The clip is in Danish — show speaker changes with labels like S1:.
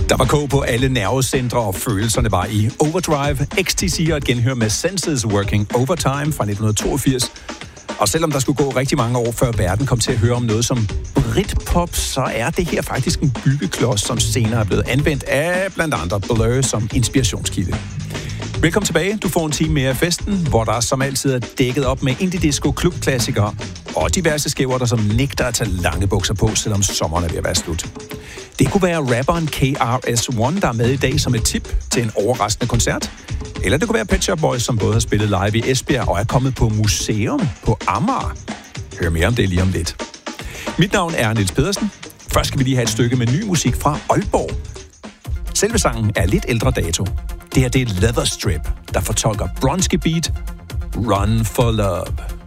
S1: Der var kog på alle nervecentre, og følelserne var i overdrive. XTC og et genhør med Senses Working Overtime fra 1982. Og selvom der skulle gå rigtig mange år før verden kom til at høre om noget som Britpop, så er det her faktisk en byggeklods, som senere er blevet anvendt af blandt andre Blur som inspirationskilde. Velkommen tilbage. Du får en time mere af festen, hvor der som altid er dækket op med indie-disco, klubklassikere og diverse skæver, der som nægter at tage lange bukser på, selvom sommeren er ved at være slut. Det kunne være rapperen KRS-One, der er med i dag som et tip til en overraskende koncert. Eller det kunne være Pet Shop Boys, som både har spillet live i Esbjerg og er kommet på museum på Amager. Hør mere om det lige om lidt. Mit navn er Niels Pedersen. Først skal vi lige have et stykke med ny musik fra Aalborg. Selve sangen er lidt ældre dato. Det er Leather Strip, der fortolker Bronski Beat Run for Love.